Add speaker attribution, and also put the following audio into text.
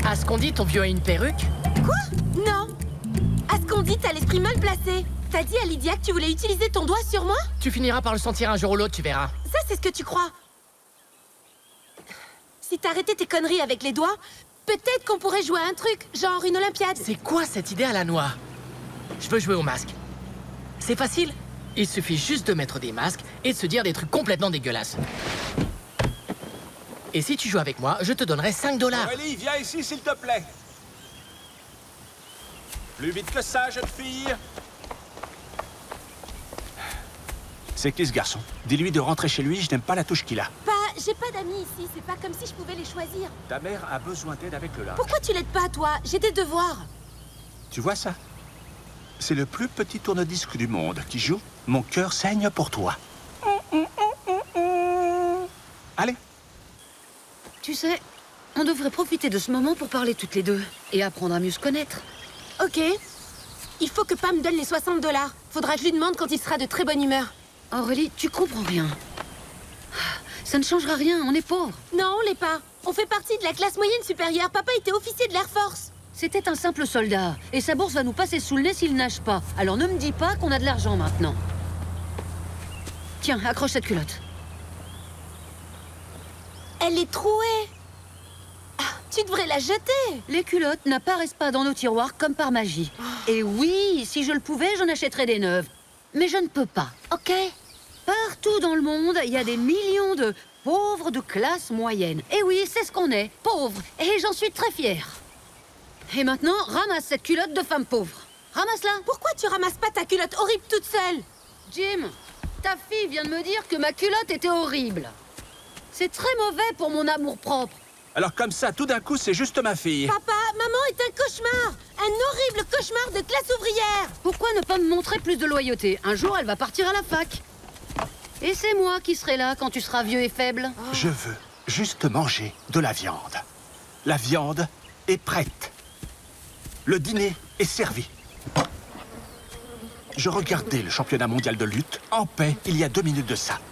Speaker 1: À ce qu'on dit, ton vieux a une perruque?
Speaker 2: Quoi? Non. À ce qu'on dit, t'as l'esprit mal placé. T'as dit à Lydia que tu voulais utiliser ton doigt sur moi?
Speaker 1: Tu finiras par le sentir un jour ou l'autre, tu verras.
Speaker 2: Ça, c'est ce que tu crois. Si t'arrêtais tes conneries avec les doigts, peut-être qu'on pourrait jouer à un truc, genre une Olympiade.
Speaker 1: C'est quoi cette idée à la noix? Je veux jouer au masque. C'est facile. Il suffit juste de mettre des masques et de se dire des trucs complètement dégueulasses. Et si tu joues avec moi, je te donnerai 5 $.
Speaker 3: Aurélie, viens ici, s'il te plaît. Plus vite que ça, jeune fille. C'est qui ce garçon? Dis-lui de rentrer chez lui, je n'aime pas la touche qu'il a.
Speaker 2: J'ai pas d'amis ici, c'est pas comme si je pouvais les choisir.
Speaker 3: Ta mère a besoin d'aide avec le linge.
Speaker 2: Pourquoi tu l'aides pas, toi? J'ai des devoirs.
Speaker 3: Tu vois ça? C'est le plus petit tourne-disque du monde qui joue. Mon cœur saigne pour toi. Allez.
Speaker 4: Tu sais, on devrait profiter de ce moment pour parler toutes les deux et apprendre à mieux se connaître.
Speaker 2: Ok. Il faut que Pam me donne les 60 $. Faudra que je lui demande quand il sera de très bonne humeur.
Speaker 4: Aurélie, tu comprends rien. Ça ne changera rien, on est pauvres.
Speaker 2: Non, on l'est pas. On fait partie de la classe moyenne supérieure. Papa était officier de l'Air Force.
Speaker 4: C'était un simple soldat, et sa bourse va nous passer sous le nez s'il nage pas. Alors ne me dis pas qu'on a de l'argent maintenant. Tiens, accroche cette culotte.
Speaker 2: Elle est trouée. Ah, tu devrais la jeter.
Speaker 4: Les culottes n'apparaissent pas dans nos tiroirs comme par magie. Et oui, si je le pouvais, j'en achèterais des neuves. Mais je ne peux pas, ok? Partout dans le monde, il y a des millions de pauvres de classe moyenne. Et oui, c'est ce qu'on est, pauvres. Et j'en suis très fière. Et maintenant, ramasse cette culotte de femme pauvre. Ramasse-la.
Speaker 2: Pourquoi tu ramasses pas ta culotte horrible toute seule?
Speaker 4: Jim, ta fille vient de me dire que ma culotte était horrible. C'est très mauvais pour mon amour-propre.
Speaker 3: Alors comme ça, tout d'un coup, c'est juste ma fille.
Speaker 2: Papa, maman est un cauchemar. Un horrible cauchemar de classe ouvrière.
Speaker 4: Pourquoi ne pas me montrer plus de loyauté? Un jour, elle va partir à la fac. Et c'est moi qui serai là quand tu seras vieux et faible.
Speaker 3: Je veux juste manger de la viande. La viande est prête. Le dîner est servi. Je regardais le championnat mondial de lutte en paix il y a 2 minutes de ça.